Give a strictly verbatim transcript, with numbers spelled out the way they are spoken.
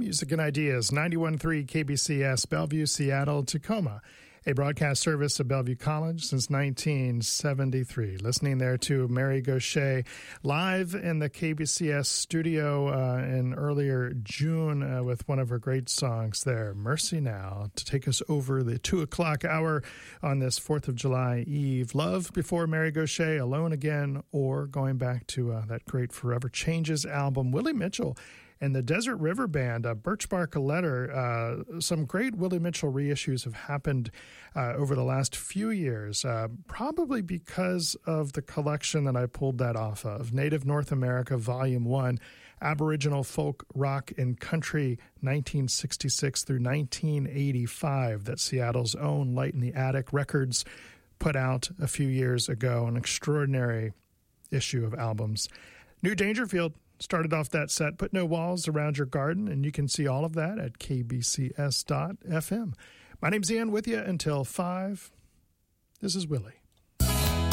Music and Ideas, ninety-one point three K B C S, Bellevue, Seattle, Tacoma, a broadcast service of Bellevue College since nineteen seventy-three. Listening there to Mary Gauthier live in the K B C S studio uh, in earlier June uh, with one of her great songs there, Mercy Now, to take us over the two o'clock hour on this fourth of July Eve. Love before Mary Gauthier, Alone Again, or going back to uh, that great Forever Changes album, Willie Mitchell and the Desert River Band, uh, Birch Bark Letter. Uh, some great Willie Mitchell reissues have happened uh, over the last few years, uh, probably because of the collection that I pulled that off of, Native North America, Volume one, Aboriginal Folk, Rock, and Country, nineteen sixty-six through nineteen eighty-five, that Seattle's own Light in the Attic Records put out a few years ago, an extraordinary issue of albums. New Dangerfield started off that set, Put No Walls Around Your Garden, and you can see all of that at k b c s dot f m. My name's Ian with you until five. This is Willie.